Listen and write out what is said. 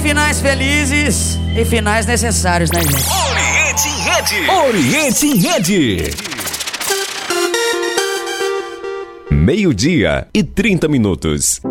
finais felizes e finais necessários, né, gente? Oriente em Rede. Oriente em Rede. 12:30.